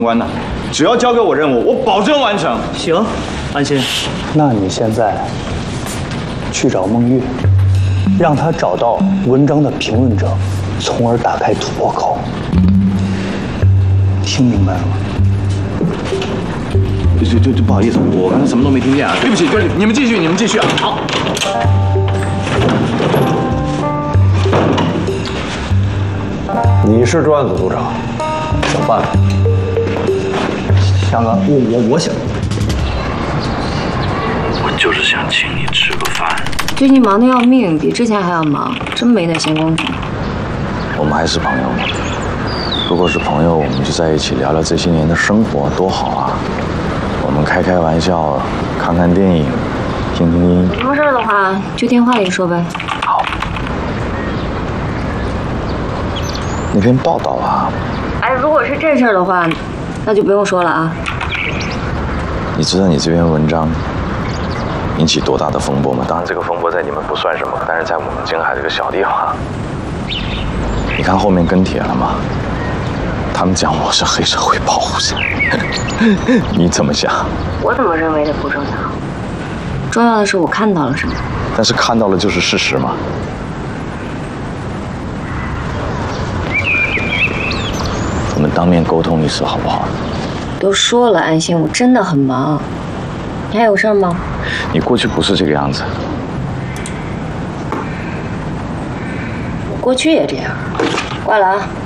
关的，只要交给我任务，我保证完成。 行，安心。 那你现在去找孟玉，让他找到文章的评论者，从而打开突破口。听明白了吗？ 就不好意思，我刚才什么都没听见啊，对不起，你们继续啊。好。 你是专案组组长，想办法。 翔哥，我想。 我就是想请你吃个饭。 最近忙得要命，比之前还要忙，真没点闲工夫。 我们还是朋友吗？如果是朋友，我们就在一起聊聊这些年的生活，多好啊！我们开玩笑，看看电影，听音。 有什么事的话，就电话里说呗。 好。那篇报道啊， 哎，如果是这事儿的话，那就不用说了啊。 你知道你这篇文章引起多大的风波吗？当然，这个风波在你们不算什么，但是在我们京海这个小地方，你看后面跟帖了吗？他们讲我是黑社会保护伞，你怎么想？ 我怎么认为的不重要，重要的是我看到了什么。 但是看到了就是事实嘛。我们当面沟通一次好不好？ 都说了，安心，我真的很忙。你还有事吗？ 你过去不是这个样子。 我过去也这样。挂了啊。